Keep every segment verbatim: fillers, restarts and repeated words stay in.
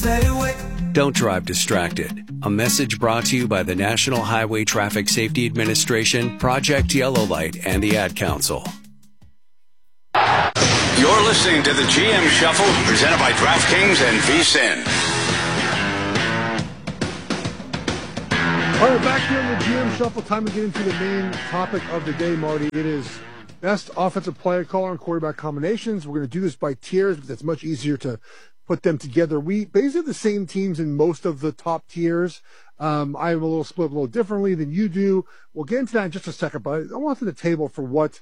stay away. Don't drive distracted. A message brought to you by the National Highway Traffic Safety Administration, Project Yellow Light, and the Ad Council. You're listening to the G M Shuffle, presented by DraftKings and V S I N. All right, back here in the G M Shuffle, time to get into the main topic of the day, Marty. It is best offensive play caller and quarterback combinations. We're going to do this by tiers because it's much easier to put them together. We basically have the same teams in most of the top tiers. Um, I am a little split a little differently than you do. We'll get into that in just a second, but I want to the table for what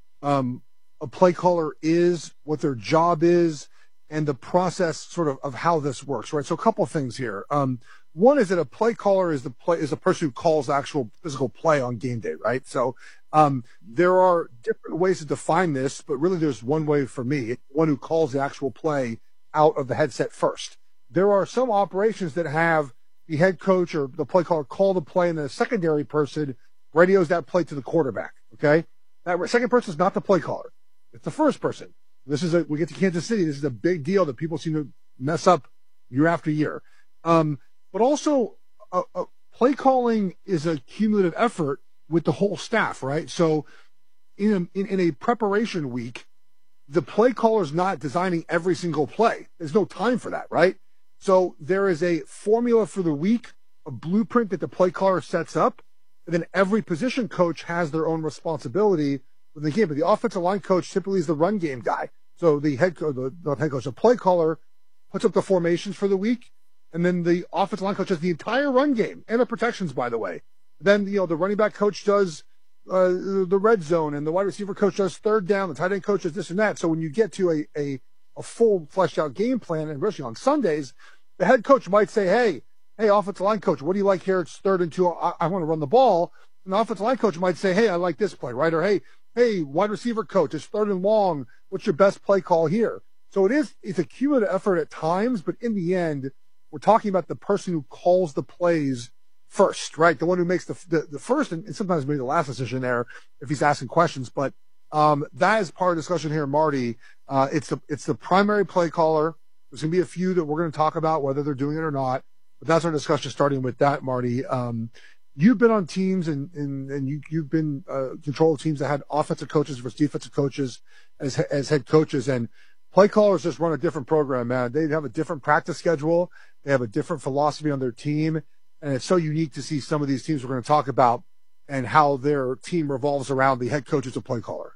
um, a play caller is, what their job is, and the process sort of of how this works, right? So a couple of things here. Um, one is that a play caller is the play is a person who calls actual physical play on game day, right? So um, there are different ways to define this, but really there's one way for me, one who calls the actual play out of the headset first. There are some operations that have the head coach or the play caller call the play, and the secondary person radios that play to the quarterback. Okay, that second person is not the play caller; it's the first person. This is a we get to Kansas City. This is a big deal that people seem to mess up year after year. Um, but also, uh, uh, play calling is a cumulative effort with the whole staff, right? So, in a, in, in a preparation week, the play caller is not designing every single play. There's no time for that, right? So there is a formula for the week, a blueprint that the play caller sets up, and then every position coach has their own responsibility with the game. But the offensive line coach typically is the run game guy. So the head coach, the not head coach, the play caller puts up the formations for the week, and then the offensive line coach does the entire run game and the protections, by the way. Then, you know, the running back coach does uh, the red zone, and the wide receiver coach does third down, the tight end coach does this and that. So when you get to a, a, a full fleshed out game plan, and especially on Sundays, the head coach might say, hey, hey, offensive line coach, what do you like here? It's third and two. I, I want to run the ball. And the offensive line coach might say, hey, I like this play, right? Or, hey, hey, wide receiver coach, it's third and long. What's your best play call here? So it is, it's a cumulative effort at times, but in the end, we're talking about the person who calls the plays first, right? The one who makes the the, the first and, and sometimes maybe the last decision there if he's asking questions. But um, that is part of the discussion here, Marty. Uh, it's the it's the primary play caller. There's going to be a few that we're going to talk about whether they're doing it or not. But that's our discussion starting with that, Marty. Um, you've been on teams and and, and you, you've been uh, control of teams that had offensive coaches versus defensive coaches as as head coaches. And play callers just run a different program, man. They have a different practice schedule. They have a different philosophy on their team. And it's so unique to see some of these teams we're going to talk about and how their team revolves around the head coach as a play caller.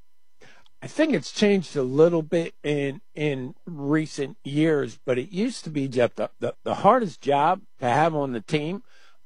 I think it's changed a little bit in in recent years, but it used to be, Jeff, the, the, the hardest job to have on the team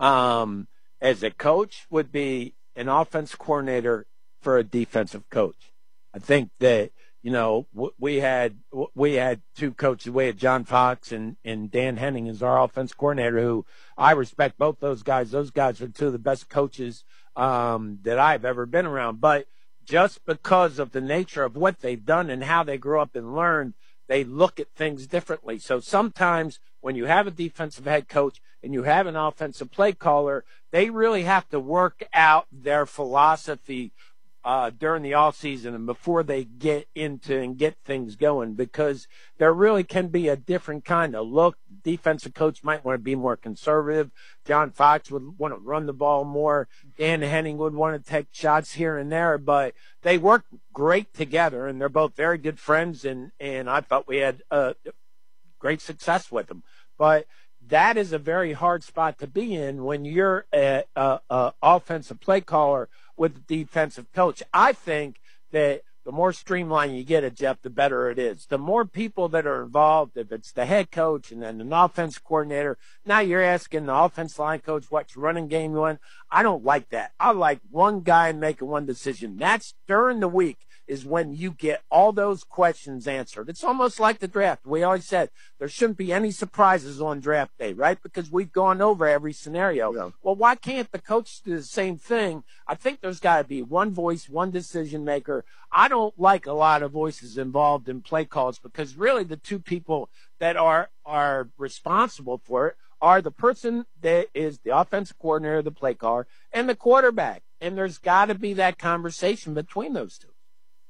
um, as a coach would be an offense coordinator for a defensive coach. I think that, you know, we had we had two coaches. We had John Fox and, and Dan Henning as our offense coordinator, who I respect both those guys. Those guys are two of the best coaches um, that I've ever been around. But just because of the nature of what they've done and how they grew up and learned, they look at things differently. So sometimes when you have a defensive head coach and you have an offensive play caller, they really have to work out their philosophy Uh, during the off season and before they get into and get things going, because there really can be a different kind of look. Defensive coach might want to be more conservative. John Fox would want to run the ball more. Dan Henning would want to take shots here and there, but they work great together, and they're both very good friends, and, and I thought we had uh, great success with them. But that is a very hard spot to be in when you're a, a, a offensive play caller with a defensive coach. I think that the more streamlined you get it, Jeff, the better it is. The more people that are involved, if it's the head coach and then an offense coordinator, now you're asking the offense line coach what's running game you want. I don't like that. I like one guy making one decision. That's during the week is when you get all those questions answered. It's almost like the draft. We always said there shouldn't be any surprises on draft day, right? Because we've gone over every scenario. Yeah. Well, why can't the coach do the same thing? I think there's got to be one voice, one decision maker. I don't like a lot of voices involved in play calls because really the two people that are are responsible for it are the person that is the offensive coordinator, the play caller, and the quarterback. And there's got to be that conversation between those two.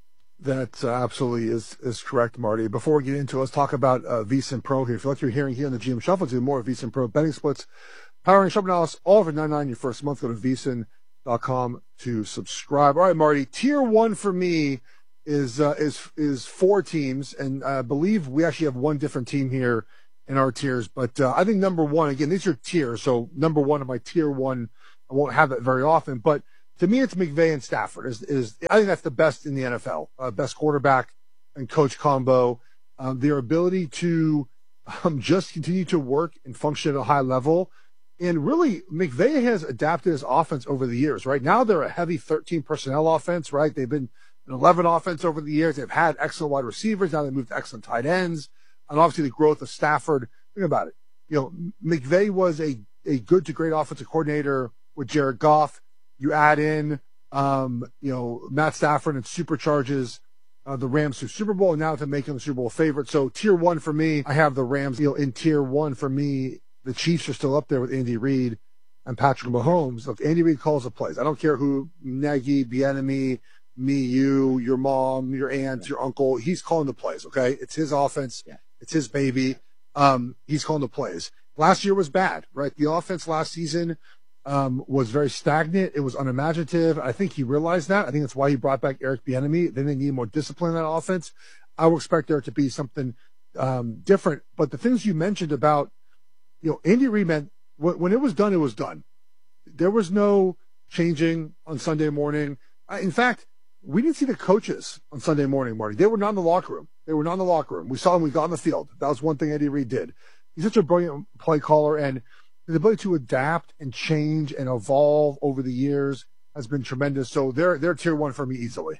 That uh, absolutely is is correct, Marty. Before we get into it, let's talk about uh, VSiN Pro here. If you like what you're hearing here on the G M Shuffle, do more of VSiN Pro betting splits, powering shop analysis, all over ninety-nine your first month. Go to V S I N dot com to subscribe. All right, Marty. Tier one for me is uh, is is four teams, and I believe we actually have one different team here in our tiers. But uh, I think number one, again, these are tiers, so number one of my tier one, I won't have that very often, but to me, it's McVay and Stafford. Is is I think that's the best in the N F L, uh, best quarterback and coach combo. Um, their ability to um, just continue to work and function at a high level. And really, McVay has adapted his offense over the years, right? Now they're a heavy thirteen personnel offense, right? They've been an eleven offense over the years. They've had excellent wide receivers. Now they moved to excellent tight ends. And obviously the growth of Stafford. Think about it. You know, McVay was a, a good to great offensive coordinator with Jared Goff. You add in, um, you know, Matt Stafford and supercharges uh, the Rams to Super Bowl, and now to make them the Super Bowl favorite. So tier one for me, I have the Rams. You know, in tier one for me, the Chiefs are still up there with Andy Reid and Patrick Mahomes. Look, Andy Reid calls the plays. I don't care who, Nagy, Bieniemy, me, you, your mom, your aunt, your uncle. He's calling the plays, okay? It's his offense. Yeah. It's his baby. Um, he's calling the plays. Last year was bad, right? The offense last season um, was very stagnant. It was unimaginative. I think he realized that. I think that's why he brought back Eric Bieniemy. Then they need more discipline in that offense. I would expect there to be something um, different. But the things you mentioned about, you know, Andy Reid, man, when, when it was done, it was done. There was no changing on Sunday morning. I, in fact, we didn't see the coaches on Sunday morning, Marty. They were not in the locker room. They were not in the locker room. We saw them. We got on the field. That was one thing Andy Reid did. He's such a brilliant play caller, and his ability to adapt and change and evolve over the years has been tremendous. So they're they're tier one for me easily.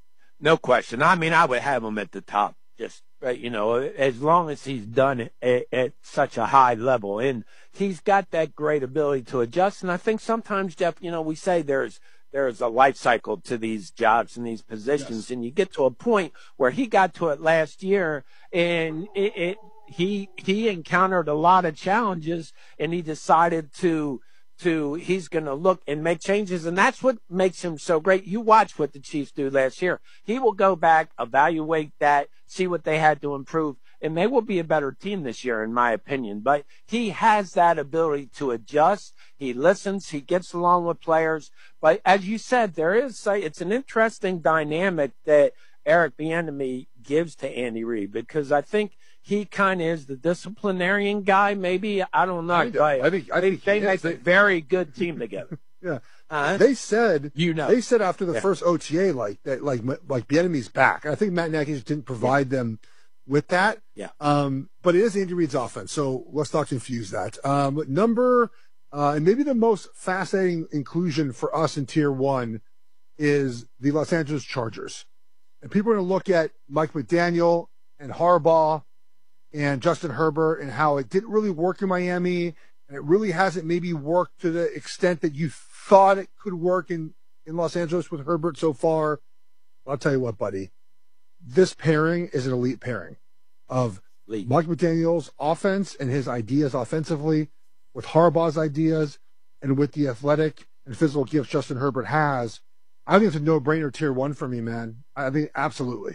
No question. I mean, I would have him at the top. Just right, you know, as long as he's done it at, at such a high level, and he's got that great ability to adjust. And I think sometimes, Jeff, you know, we say there's there's a life cycle to these jobs and these positions, yes. And you get to a point where he got to it last year, and it, it he he encountered a lot of challenges, and he decided to to he's going to look and make changes, and that's what makes him so great. You watch what the Chiefs do last year. He will go back, evaluate that, see what they had to improve, and they will be a better team this year, in my opinion. But he has that ability to adjust. He listens. He gets along with players. But as you said, there is it's an interesting dynamic that Eric Bieniemy gives to Andy Reid, because I think he kind of is the disciplinarian guy, maybe. I don't know. I think, I think, I think they make a very good team together. Yeah. Uh, they said, you know, they said after the yeah. first O T A, like that, like, like Bieniemy's back. I think Matt Nagy didn't provide yeah. them with that. Yeah. Um, but it is Andy Reid's offense. So let's not confuse that. Um, number, uh, and maybe the most fascinating inclusion for us in tier one is the Los Angeles Chargers. And people are going to look at Mike McDaniel and Harbaugh and Justin Herbert and how it didn't really work in Miami, and it really hasn't maybe worked to the extent that you thought it could work in, in Los Angeles with Herbert so far. I'll tell you what, buddy. This pairing is an elite pairing of Elite. Mike McDaniel's offense and his ideas offensively with Harbaugh's ideas and with the athletic and physical gifts Justin Herbert has. I think it's a no-brainer tier one for me, man. I think absolutely.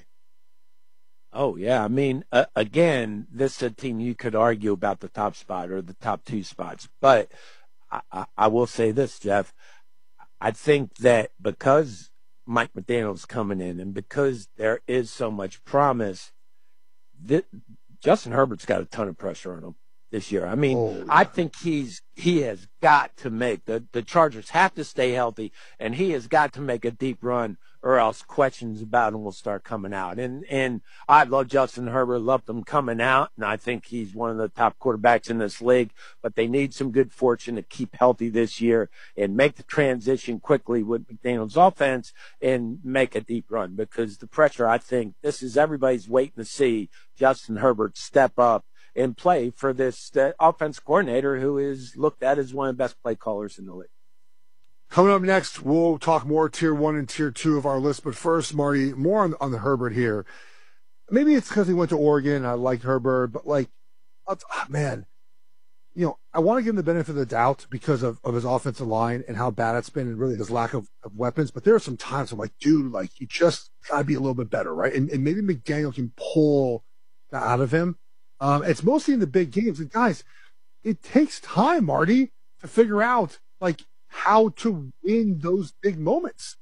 Oh, yeah. I mean, uh, again, this is a team you could argue about the top spot or the top two spots. But I, I, I will say this, Jeff. I think that because Mike McDaniel's coming in and because there is so much promise, that Justin Herbert's got a ton of pressure on him this year. I mean, oh, yeah. I think he's he has got to make the the Chargers have to stay healthy, and he has got to make a deep run, or else questions about him will start coming out. And and I love Justin Herbert, loved him coming out, and I think he's one of the top quarterbacks in this league. But they need some good fortune to keep healthy this year and make the transition quickly with McDaniel's offense and make a deep run, because the pressure, I think, this is everybody's waiting to see Justin Herbert step up and play for this uh, offense coordinator who is looked at as one of the best play callers in the league. Coming up next, we'll talk more tier one and tier two of our list. But first, Marty, more on, on the Herbert here. Maybe it's because he went to Oregon. I liked Herbert, but like, oh, man, you know, I want to give him the benefit of the doubt because of, of his offensive line and how bad it's been and really his lack of, of weapons. But there are some times I'm like, dude, like, you just got to be a little bit better, right? And, and maybe McDaniel can pull that out of him. Um, it's mostly in the big games. And guys, it takes time, Marty, to figure out, like, how to win those big moments.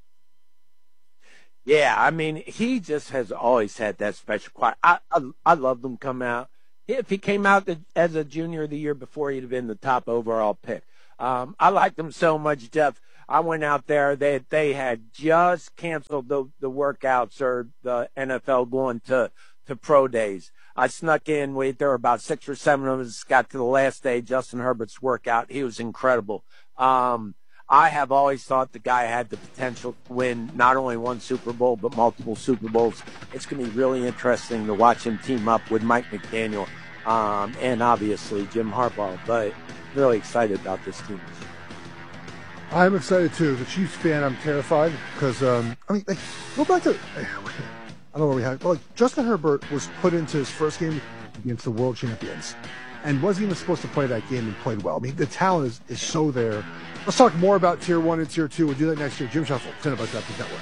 Yeah, I mean, he just has always had that special quality. I, I, I loved him come out. If he came out the, as a junior the year before, he'd have been the top overall pick. Um, I liked him so much, Jeff. I went out there. They they had just canceled the, the workouts or the N F L going to, to pro days. I snuck in. We, there were about six or seven of us. Got to the last day, Justin Herbert's workout. He was incredible. Um, I have always thought the guy had the potential to win not only one Super Bowl, but multiple Super Bowls. It's going to be really interesting to watch him team up with Mike McDaniel um, and obviously Jim Harbaugh. But really excited about this team. I'm excited too. As a Chiefs fan, I'm terrified because, um, I mean, like, go back to, I don't know where we had, but like, Justin Herbert was put into his first game against the world champions and wasn't even supposed to play that game and played well. I mean, the talent is, is so there. Let's talk more about Tier one and Tier two. We'll do that next year. Jim Shuffle, Ten of Us Raptors Network.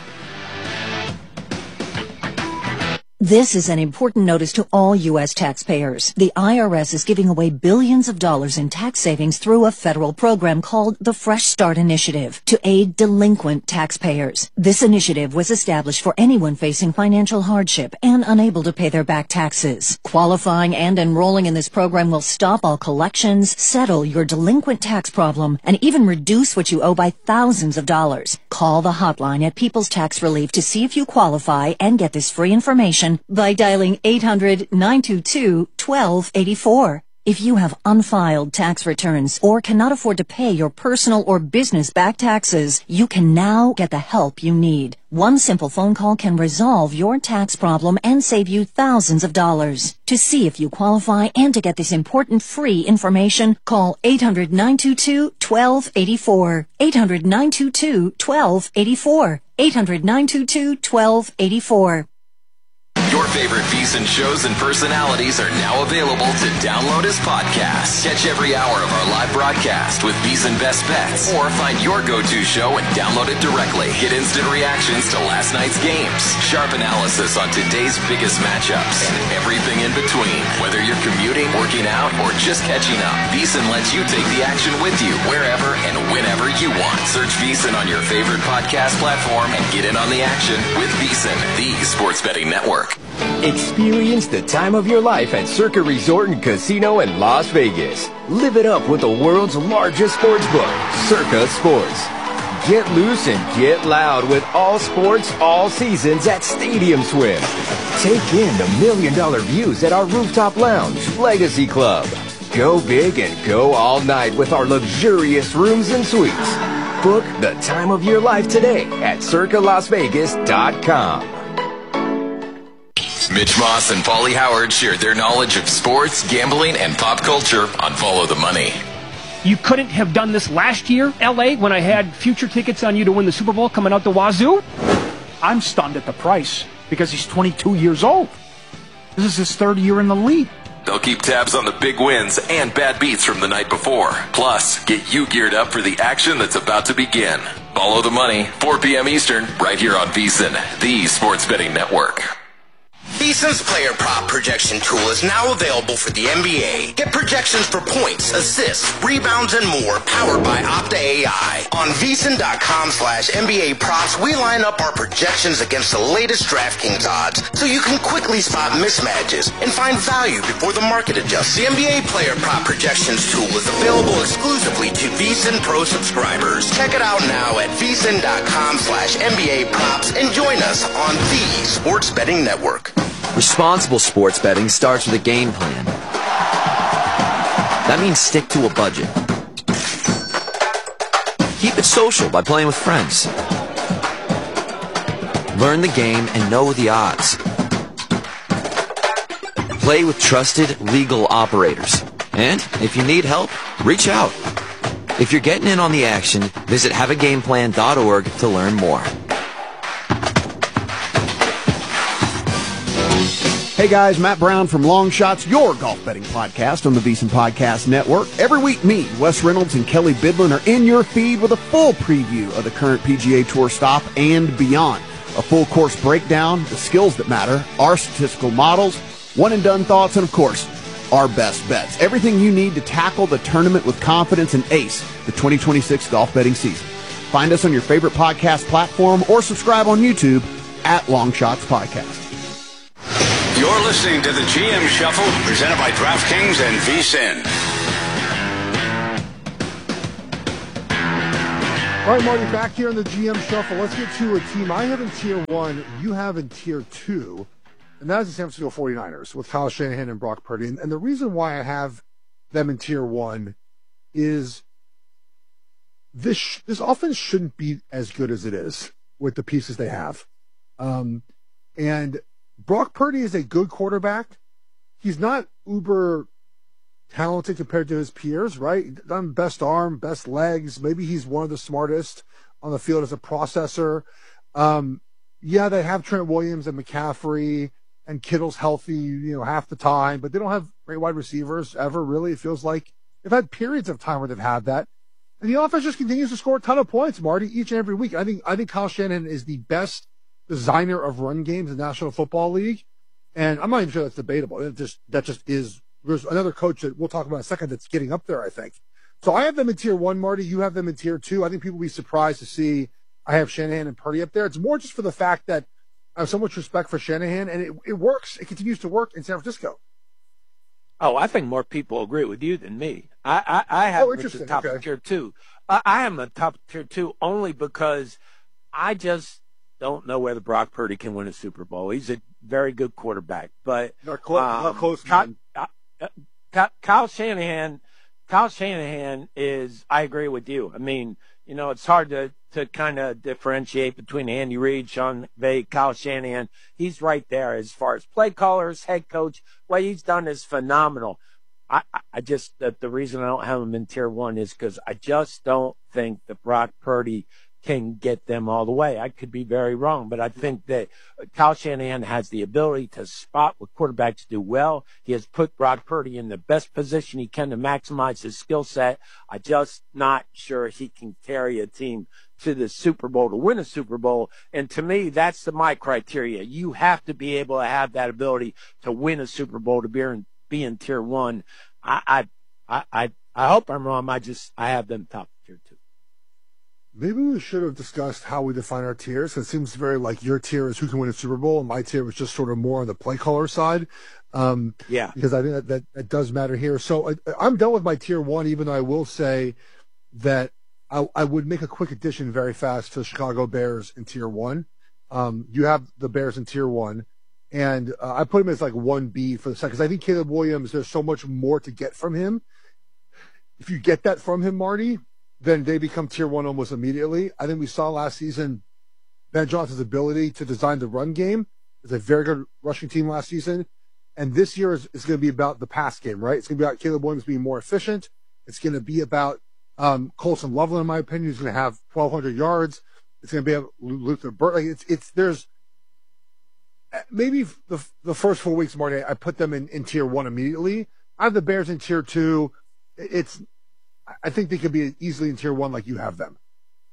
This is an important notice to all U S taxpayers. The I R S is giving away billions of dollars in tax savings through a federal program called the Fresh Start Initiative to aid delinquent taxpayers. This initiative was established for anyone facing financial hardship and unable to pay their back taxes. Qualifying and enrolling in this program will stop all collections, settle your delinquent tax problem, and even reduce what you owe by thousands of dollars. Call the hotline at People's Tax Relief to see if you qualify and get this free information by dialing eight hundred, nine two two, one two eight four. If you have unfiled tax returns or cannot afford to pay your personal or business back taxes, you can now get the help you need. One simple phone call can resolve your tax problem and save you thousands of dollars. To see if you qualify and to get this important free information, call eight hundred, nine two two, one two eight four. eight hundred, nine two two, one two eight four. eight hundred, nine two two, one two eight four. Your favorite VSiN shows and personalities are now available to download as podcasts. Catch every hour of our live broadcast with VSiN Best Bets, or find your go-to show and download it directly. Get instant reactions to last night's games, sharp analysis on today's biggest matchups, and everything in between. Whether you're commuting, working out, or just catching up, VSiN lets you take the action with you wherever and whenever you want. Search VSiN on your favorite podcast platform and get in on the action with VSiN, the sports betting network. Experience the time of your life at Circa Resort and Casino in Las Vegas. Live it up with the world's largest sports book, Circa Sports. Get loose and get loud with all sports, all seasons at Stadium Swim. Take in the million dollar views at our rooftop lounge, Legacy Club. Go big and go all night with our luxurious rooms and suites. Book the time of your life today at circa las vegas dot com. Mitch Moss and Paulie Howard shared their knowledge of sports, gambling, and pop culture on Follow the Money. You couldn't have done this last year, L A, when I had future tickets on you to win the Super Bowl coming out the wazoo? I'm stunned at the price because he's twenty-two years old. This is his third year in the league. They'll keep tabs on the big wins and bad beats from the night before. Plus, get you geared up for the action that's about to begin. Follow the Money, four p.m. Eastern, right here on VSiN, the sports betting network. VSiN's player prop projection tool is now available for the N B A. Get projections for points, assists, rebounds, and more powered by Opta A I. On VSiN.com slash NBA props, we line up our projections against the latest DraftKings odds so you can quickly spot mismatches and find value before the market adjusts. The N B A player prop projections tool is available exclusively to VSiN Pro subscribers. Check it out now at VSiN.com slash NBA props and join us on the Sports Betting Network. Responsible sports betting starts with a game plan. That means stick to a budget. Keep it social by playing with friends. Learn the game and know the odds. Play with trusted legal operators. And if you need help, reach out. If you're getting in on the action, visit have a game plan dot org to learn more. Hey guys, Matt Brown from Long Shots, your golf betting podcast on the VEASAN Podcast Network. Every week, me, Wes Reynolds, and Kelly Bidlin are in your feed with a full preview of the current P G A Tour stop and beyond. A full course breakdown, the skills that matter, our statistical models, one and done thoughts, and of course, our best bets. Everything you need to tackle the tournament with confidence and ace the twenty twenty-six golf betting season. Find us on your favorite podcast platform or subscribe on YouTube at Long Shots Podcast. You're listening to the G M Shuffle, presented by DraftKings and VEASAN. All right, Marty, back here on the G M Shuffle. Let's get to a team I have in Tier one, you have in Tier two, and that is the San Francisco forty-niners with Kyle Shanahan and Brock Purdy. And, and the reason why I have them in Tier one is this sh- this offense shouldn't be as good as it is with the pieces they have. Um, and Brock Purdy is a good quarterback. He's not uber talented compared to his peers, right? Done best arm, best legs. Maybe he's one of the smartest on the field as a processor. Um, yeah, they have Trent Williams and McCaffrey, and Kittle's healthy, you know, half the time, but they don't have great wide receivers ever, really. It feels like they've had periods of time where they've had that. And the offense just continues to score a ton of points, Marty, each and every week. I think I think Kyle Shanahan is the best designer of run games in the National Football League, and I'm not even sure that's debatable. It just that just is. There's another coach that we'll talk about in a second that's getting up there, I think. So I have them in Tier one, Marty. You have them in Tier two. I think people will be surprised to see I have Shanahan and Purdy up there. It's more just for the fact that I have so much respect for Shanahan, and it, it works. It continues to work in San Francisco. Oh, I think more people agree with you than me. I I, I have oh, the top okay. of Tier two. I, I am the top of Tier two only because I just don't know whether Brock Purdy can win a Super Bowl. He's a very good quarterback, but not close. Um, not close Kyle, uh, Kyle Shanahan, Kyle Shanahan is. I agree with you. I mean, you know, it's hard to to kind of differentiate between Andy Reid, Sean McVay, Kyle Shanahan. He's right there as far as play callers, head coach. What he's done is phenomenal. I, I just the, the reason I don't have him in Tier one is because I just don't think that Brock Purdy can get them all the way. I could be very wrong, but I think that Kyle Shanahan has the ability to spot what quarterbacks do well. He has put Brock Purdy in the best position he can to maximize his skill set. I'm just not sure he can carry a team to the Super Bowl to win a Super Bowl. And to me, that's the, my criteria. You have to be able to have that ability to win a Super Bowl to be in, be in Tier one. I, I, I, I hope I'm wrong. I just, I have them top Tier two. Maybe we should have discussed how we define our tiers. It seems very like your tier is who can win a Super Bowl, and my tier was just sort of more on the play caller side. Um, yeah. Because I think that, that, that does matter here. So I, I'm done with my tier one, even though I will say that I, I would make a quick addition very fast to the Chicago Bears in tier one. Um, you have the Bears in tier one, and uh, I put him as like one B for the second, because I think Caleb Williams, there's so much more to get from him. If you get that from him, Marty, then they become tier one almost immediately. I think we saw last season Ben Johnson's ability to design the run game. It's a very good rushing team last season. And this year is, is going to be about the pass game, right? It's going to be about Caleb Williams being more efficient. It's going to be about um, Colson Loveland, in my opinion, who's going to have twelve hundred yards. It's going to be about Luther Burke. Like it's, it's, there's maybe the, the first four weeks, Marty, I put them in, in tier one immediately. I have the Bears in tier two. It's, I think they could be easily in tier one like you have them.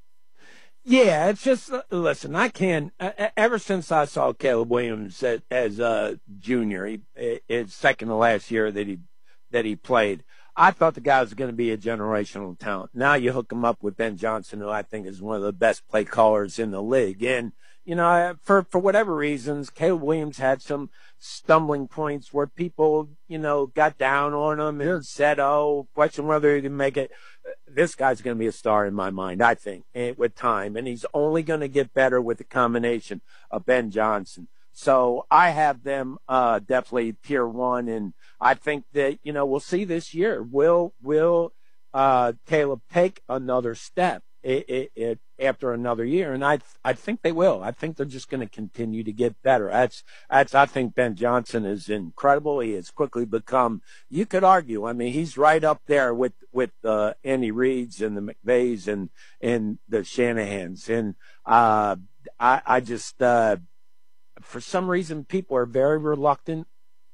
Yeah, it's just, listen, I can, uh, ever since I saw Caleb Williams as, as a junior, he, his second to last year that he, that he played, I thought the guy was going to be a generational talent. Now you hook him up with Ben Johnson, who I think is one of the best play callers in the league. And, you know, for, for whatever reasons, Caleb Williams had some stumbling points where people, you know, got down on him and yeah. said, oh, question whether he can make it. This guy's going to be a star in my mind, I think, with time. And he's only going to get better with the combination of Ben Johnson. So I have them uh, definitely tier one. And I think that, you know, we'll see this year. Will, will uh, Caleb take another step it, it, it, after another year? And I I think they will. I think they're just going to continue to get better. That's, that's, I think Ben Johnson is incredible. He has quickly become, you could argue, I mean, he's right up there with, with uh, Andy Reids and the McVays and, and the Shanahans. And uh, I, I just, uh, for some reason, people are very reluctant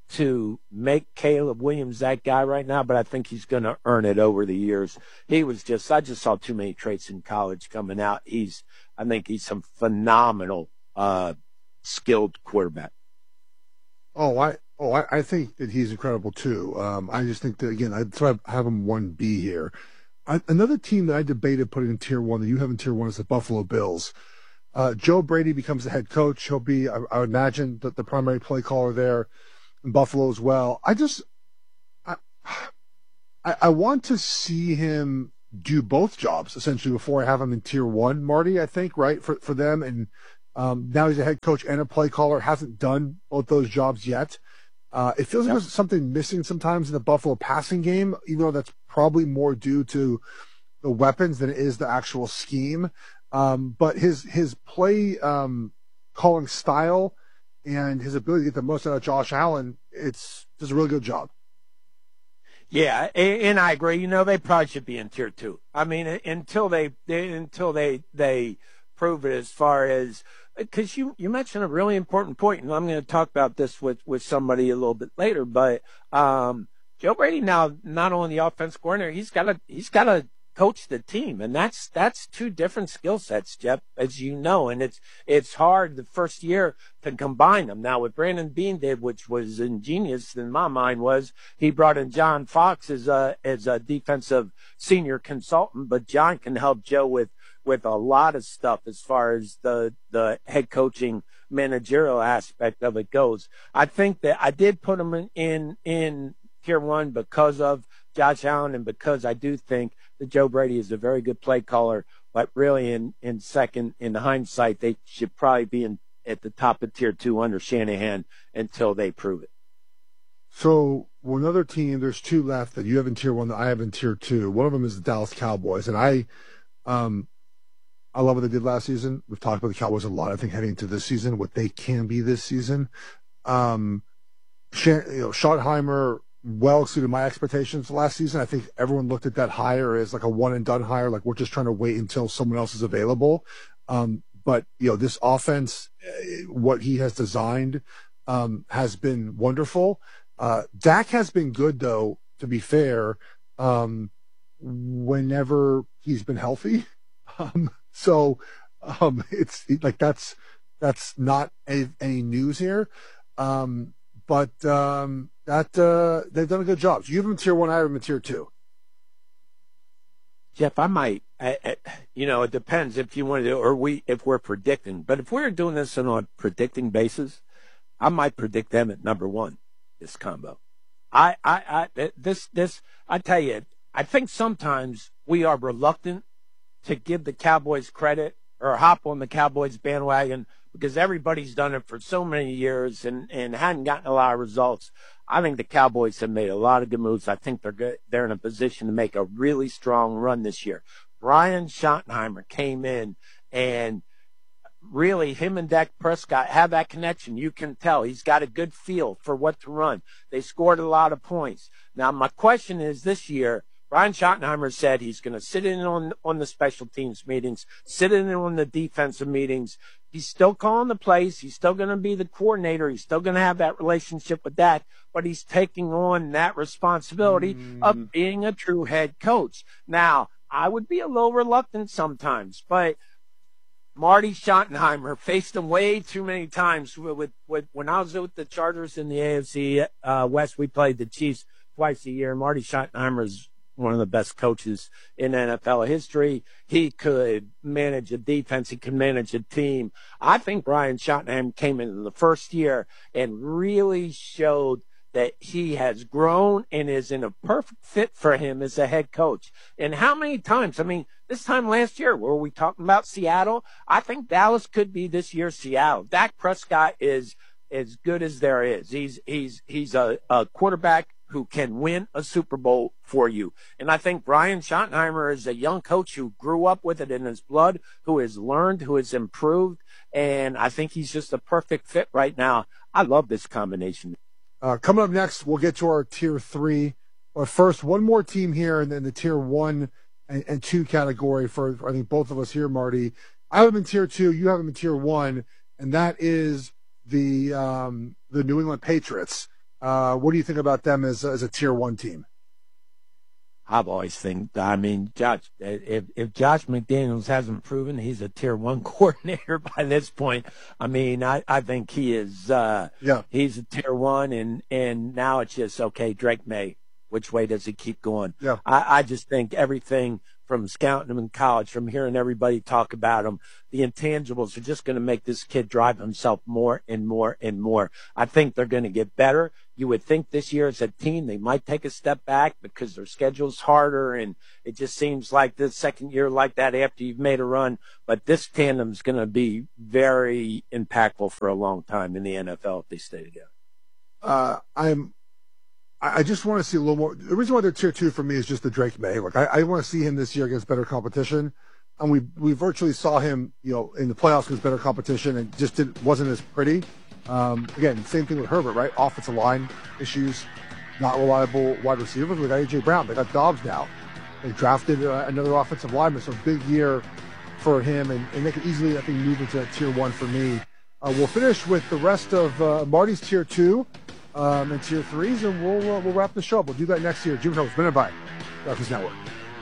to make Caleb Williams that guy right now, but I think he's going to earn it over the years. He was just, I just saw too many traits in college coming out. He's, I think he's some phenomenal, uh, skilled quarterback. Oh, I, oh, I, I think that he's incredible too. Um, I just think that, again, that's why I have him one B here. I, another team that I debated putting in tier one that you have in tier one is the Buffalo Bills. Uh, Joe Brady becomes the head coach. He'll be, I, I would imagine, that the primary play caller there in Buffalo as well. I just, I, I, I want to see him do both jobs essentially before I have him in tier one, Marty, I think, right, for, for them. And, um, now he's a head coach and a play caller, hasn't done both those jobs yet. Uh, it feels like yep. there's something missing sometimes in the Buffalo passing game, even though that's probably more due to the weapons than it is the actual scheme. Um, but his, his play, um, calling style and his ability to get the most out of Josh Allen, it's does a really good job. Yeah, and I agree. You know, they probably should be in tier two. I mean, until they, they until they, they prove it as far as, because you, you mentioned a really important point, and I'm going to talk about this with, with somebody a little bit later, but, um, Joe Brady now, not only the offense coordinator, he's got to, he's got to coach the team. And that's, that's two different skill sets, Jeff, as you know, and it's, it's hard the first year to combine them. Now what Brandon Beane did, which was ingenious in my mind, was he brought in John Fox as a, as a defensive senior consultant, but John can help Joe with, with a lot of stuff as far as the, the head coaching managerial aspect of it goes. I think that I did put him in, in, in tier one because of Josh Allen and because I do think that Joe Brady is a very good play caller, but really in, in second, in hindsight, they should probably be in, at the top of tier two under Shanahan until they prove it. So well, another team, there's two left that you have in tier one that I have in tier two. One of them is the Dallas Cowboys. And I, um, I love what they did last season. We've talked about the Cowboys a lot, I think, heading into this season, what they can be this season. Um, you know, Schottenheimer well exceeded my expectations last season. I think everyone looked at that hire as like a one and done hire, like we're just trying to wait until someone else is available. Um, but, you know, this offense, what he has designed, um, has been wonderful. Uh, Dak has been good, though, to be fair, um, whenever he's been healthy. Um, So, um, it's like, that's, that's not any, any news here. Um, but, um, that, uh, they've done a good job. So you have them in tier one, I have them in tier two. Jeff, I might, I, I, you know, it depends if you want to do, or we, if we're predicting, but if we're doing this on a predicting basis, I might predict them at number one, this combo. I, I, I, this, this, I tell you, I think sometimes we are reluctant to give the Cowboys credit or hop on the Cowboys bandwagon because everybody's done it for so many years and, and hadn't gotten a lot of results. I think the Cowboys have made a lot of good moves. I think they're good. They're in a position to make a really strong run this year. Brian Schottenheimer came in and really him and Dak Prescott have that connection. You can tell he's got a good feel for what to run. They scored a lot of points. Now my question is this year, Brian Schottenheimer said he's going to sit in on, on the special teams meetings, sit in on the defensive meetings. He's still calling the plays. He's still going to be the coordinator. He's still going to have that relationship with that, but he's taking on that responsibility mm. of being a true head coach. Now, I would be a little reluctant sometimes, but Marty Schottenheimer faced him way too many times. With, with, with when I was with the Chargers in the A F C uh, West, we played the Chiefs twice a year. Marty Schottenheimer is one of the best coaches in N F L history. He could manage a defense. He could manage a team. I think Brian Schottenheimer came in the first year and really showed that he has grown and is in a perfect fit for him as a head coach. And how many times? I mean, this time last year, were we talking about Seattle? I think Dallas could be this year's Seattle. Dak Prescott is as good as there is. He's, he's, he's a, a quarterback who can win a Super Bowl for you. And I think Brian Schottenheimer is a young coach who grew up with it in his blood, who has learned, who has improved, and I think he's just a perfect fit right now. I love this combination. Uh, coming up next, we'll get to our tier three. But first, one more team here, and then the tier one and, and two category for, for I think both of us here, Marty. I have them in tier two, you have them in tier one, and that is the um, the New England Patriots. Uh, what do you think about them as, as a tier one team? I've always think, I mean, Josh, if, if Josh McDaniels hasn't proven he's a tier one coordinator by this point, I mean, I, I think he is, uh, yeah. he's a tier one, and, and now it's just, okay, Drake May, which way does he keep going? Yeah. I, I just think everything from scouting him in college, from hearing everybody talk about him, the intangibles are just going to make this kid drive himself more and more and more. I think they're going to get better. You would think this year as a team they might take a step back because their schedule's harder, and it just seems like the second year like that after you've made a run. But this tandem's going to be very impactful for a long time in the N F L if they stay together. Uh, I'm. I just want to see a little more. The reason why they're tier two for me is just the Drake May. Like I, I want to see him this year against better competition, and we we virtually saw him, you know, in the playoffs against better competition, and just didn't wasn't as pretty. Um, again, same thing with Herbert, right? Offensive line issues, not reliable wide receivers. We got A J Brown. They got Dobbs now. They drafted uh, another offensive lineman. So big year for him, and, and they could easily, I think, move into that tier one for me. Uh, we'll finish with the rest of uh, Marty's tier two. Um, and tier threes, and we'll uh, we'll wrap the show up. We'll do that next year. Jim Show, presented by DraftKings Network.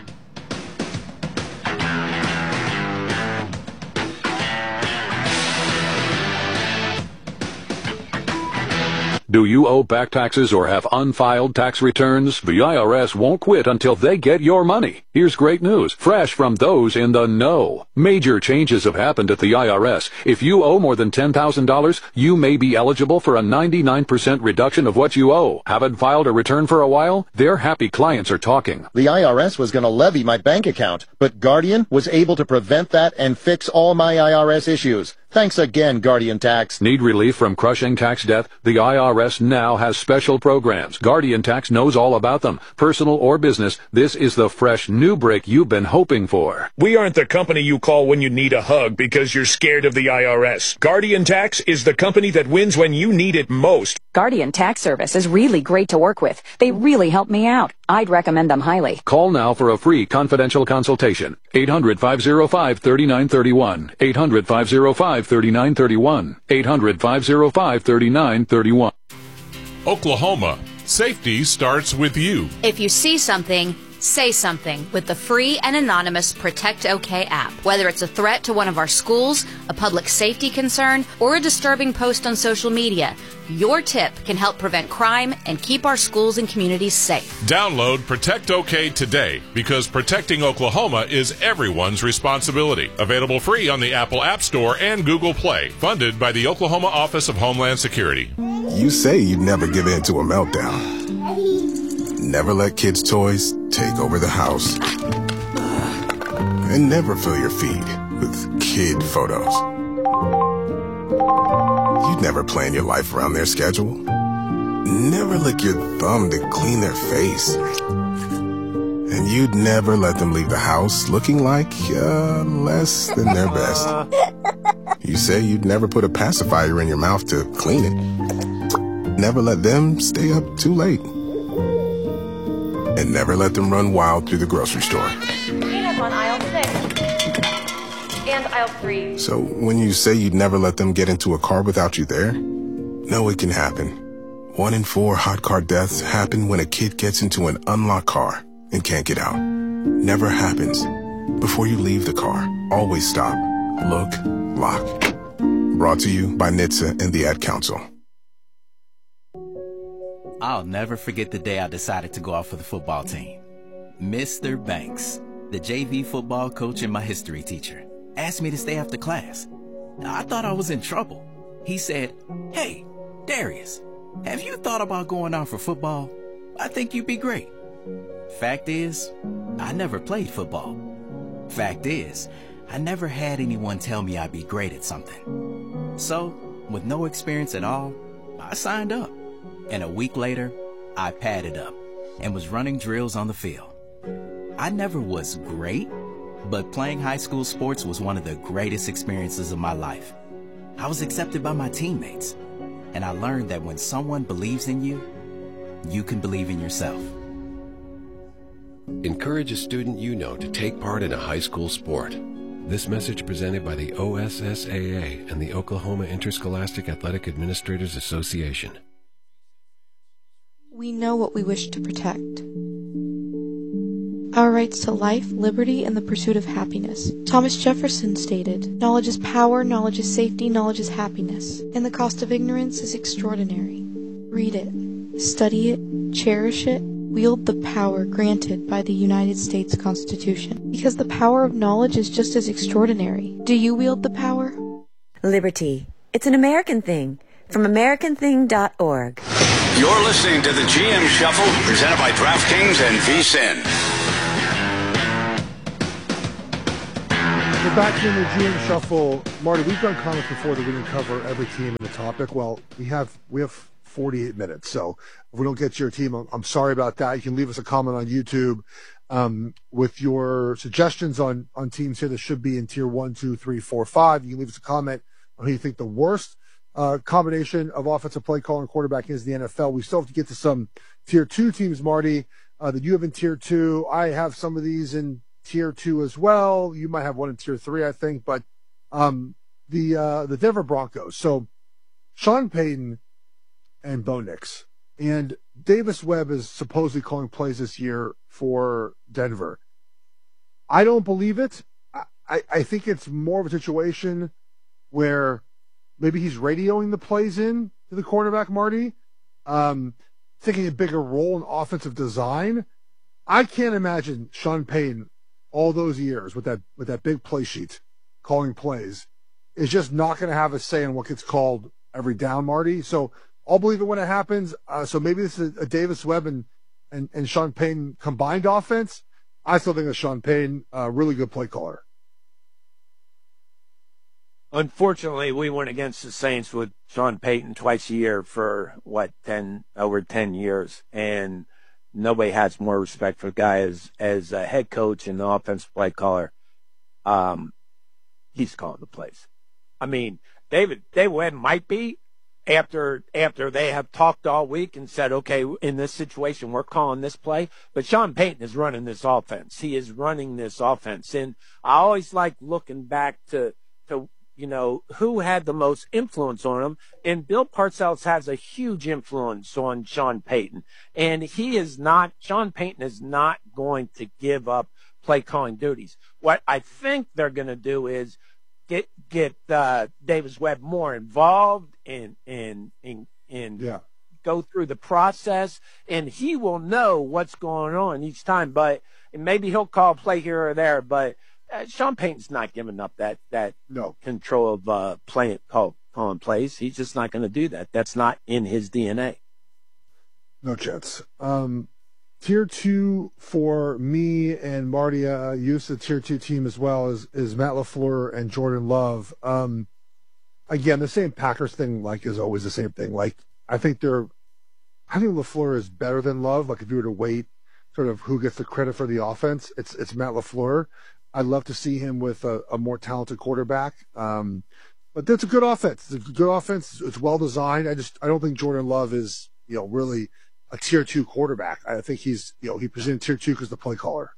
Do you owe back taxes or have unfiled tax returns? The I R S won't quit until they get your money. Here's great news, fresh from those in the know. Major changes have happened at the I R S. If you owe more than ten thousand dollars, you may be eligible for a ninety-nine percent reduction of what you owe. Haven't filed a return for a while? Their happy clients are talking. The I R S was going to levy my bank account, but Guardian was able to prevent that and fix all my I R S issues. Thanks again, Guardian Tax. Need relief from crushing tax debt? The I R S now has special programs. Guardian Tax knows all about them. Personal or business, this is the fresh new break you've been hoping for. We aren't the company you call when you need a hug because you're scared of the I R S. Guardian Tax is the company that wins when you need it most. Guardian Tax Service is really great to work with. They really help me out. I'd recommend them highly. Call now for a free confidential consultation. eight hundred, five oh five, three nine three one. eight hundred, five oh five, three nine three one. eight hundred, five oh five, three nine three one. Oklahoma. Safety starts with you. If you see something, say something with the free and anonymous Protect OK app. Whether it's a threat to one of our schools, a public safety concern, or a disturbing post on social media, your tip can help prevent crime and keep our schools and communities safe. Download Protect OK today because protecting Oklahoma is everyone's responsibility. Available free on the Apple App Store and Google Play. Funded by the Oklahoma Office of Homeland Security. You say you'd never give in to a meltdown. Never let kids' toys take over the house. And never fill your feed with kid photos. You'd never plan your life around their schedule. Never lick your thumb to clean their face. And you'd never let them leave the house looking like uh, less than their best. You say you'd never put a pacifier in your mouth to clean it. Never let them stay up too late. And never let them run wild through the grocery store. Peanuts on aisle six. And aisle three. So when you say you'd never let them get into a car without you there, no, it can happen. One in four hot car deaths happen when a kid gets into an unlocked car and can't get out. Never happens. Before you leave the car, always stop, look, lock. Brought to you by N H T S A and the Ad Council. I'll never forget the day I decided to go out for the football team. Mister Banks, the J V football coach and my history teacher, asked me to stay after class. I thought I was in trouble. He said, "Hey, Darius, have you thought about going out for football? I think you'd be great." Fact is, I never played football. Fact is, I never had anyone tell me I'd be great at something. So, with no experience at all, I signed up. And a week later, I padded up and was running drills on the field. I never was great, but playing high school sports was one of the greatest experiences of my life. I was accepted by my teammates, and I learned that when someone believes in you, you can believe in yourself. Encourage a student you know to take part in a high school sport. This message presented by the O S S A A and the Oklahoma Interscholastic Athletic Administrators Association. We know what we wish to protect. Our rights to life, liberty, and the pursuit of happiness. Thomas Jefferson stated, "Knowledge is power, knowledge is safety, knowledge is happiness, and the cost of ignorance is extraordinary." Read it, study it, cherish it, wield the power granted by the United States Constitution, because the power of knowledge is just as extraordinary. Do you wield the power? Liberty. It's an American thing. From American thing dot org. You're listening to the G M Shuffle, presented by DraftKings and VSiN. We're back in the G M Shuffle. Marty, we've done comments before that we didn't cover every team in the topic. Well, we have we have forty-eight minutes, so if we don't get to your team, I'm, I'm sorry about that. You can leave us a comment on YouTube um, with your suggestions on, on teams here that should be in tier one, two, three, four, five. You can leave us a comment on who you think the worst uh, combination of offensive play call and quarterback is in the N F L. We still have to get to some tier two teams, Marty, uh, that you have in tier two. I have some of these in tier two as well. You might have one in tier three, I think, but um, the uh, the Denver Broncos. So Sean Payton and Bo Nix, and Davis Webb is supposedly calling plays this year for Denver. I don't believe it. I, I, I think it's more of a situation where maybe he's radioing the plays in to the quarterback, Marty, um, taking a bigger role in offensive design. I can't imagine Sean Payton all those years with that with that big play sheet calling plays is just not going to have a say in what gets called every down, Marty. So I'll believe it when it happens. Uh, so maybe this is a Davis Webb and, and, and Sean Payton combined offense. I still think of Sean Payton, a uh, really good play caller. Unfortunately, we went against the Saints with Sean Payton twice a year for, what, ten over ten years. And nobody has more respect for the guy as, as a head coach and the offensive play caller. Um, he's calling the plays. I mean, David, David Webb might be after, after they have talked all week and said, okay, in this situation, we're calling this play. But Sean Payton is running this offense. He is running this offense. And I always like looking back to, to, you know, who had the most influence on him. And Bill Parcells has a huge influence on Sean Payton. And he is not, Sean Payton is not going to give up play calling duties. What I think they're going to do is get, get, uh, Davis Webb more involved in, in, in, in, yeah. go through the process, and he will know what's going on each time. But and maybe he'll call a play here or there, but Uh, Sean Payton's not giving up that that no. control of uh, playing call, calling plays. He's just not going to do that. That's not in his D N A. No chance. Um, tier two for me and Marty, uh, used to tier two team as well is is Matt LaFleur and Jordan Love. Um, again, the same Packers thing, like, is always the same thing. Like, I think they're, I think LaFleur is better than Love. Like, if you were to weight sort of who gets the credit for the offense, it's it's Matt LaFleur. I'd love to see him with a, a more talented quarterback. Um, but that's a good offense. It's a good offense. It's well designed. I just, I don't think Jordan Love is, you know, really a tier two quarterback. I think he's, you know, he presented tier two because the play caller.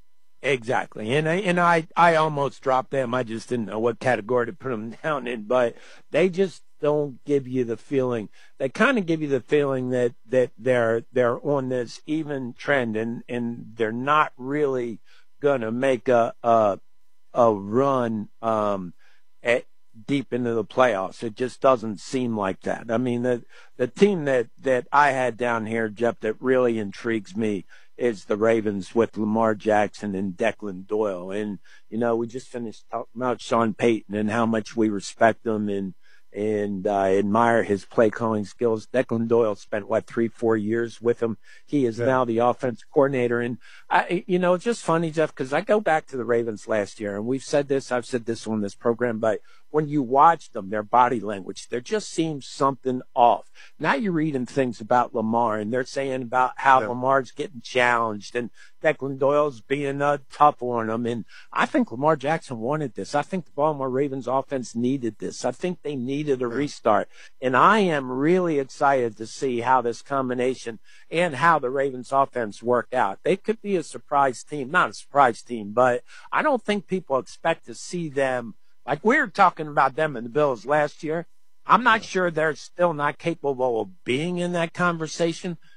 Exactly. And I, and I, I almost dropped them. I just didn't know what category to put them down in, but they just don't give you the feeling. They kind of give you the feeling that, that they're, they're on this even trend, and, and they're not really going to make a, a, a run, um, at deep into the playoffs. It just doesn't seem like that. I mean, the, the team that, that I had down here, Jeff, that really intrigues me is the Ravens with Lamar Jackson and Declan Doyle. And, you know, we just finished talking about Sean Payton and how much we respect him and, and uh, admire his play calling skills. Declan Doyle spent, what, three, four years with him. He is yeah. now the offense coordinator. And, I, you know, it's just funny, Jeff, because I go back to the Ravens last year, and we've said this, I've said this on this program, but when you watch them, their body language, there just seems something off. Now you're reading things about Lamar, and they're saying about how yeah. Lamar's getting challenged, and Declan Doyle's being uh, tough on him. And I think Lamar Jackson wanted this. I think the Baltimore Ravens offense needed this. I think they needed a restart. And I am really excited to see how this combination and how the Ravens offense worked out. They could be a surprise team, not a surprise team, but I don't think people expect to see them. Like we were talking about them and the Bills last year. I'm not sure they're still not capable of being in that conversation,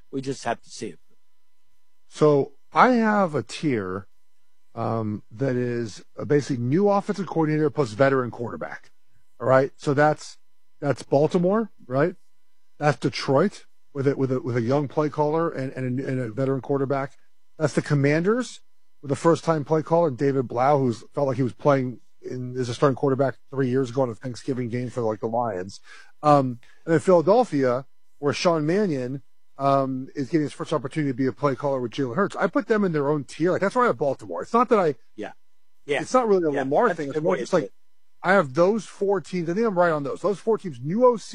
We just have to see it. So I have a tier um, that is basically new offensive coordinator plus veteran quarterback. All right, so that's that's Baltimore, right? That's Detroit with it with a with a young play caller and and a, and a veteran quarterback. That's the Commanders with a first time play caller, David Blau, who's felt like he was playing in as a starting quarterback three years ago in a Thanksgiving game for like the Lions. Um, and then Philadelphia, where Sean Mannion um, is getting his first opportunity to be a play caller with Jalen Hurts. I put them in their own tier. Like, that's why I have Baltimore. It's not that I, yeah, yeah. It's not really a yeah, Lamar thing. It's more just like I have those four teams. I think I'm right on those. Those four teams: new O C,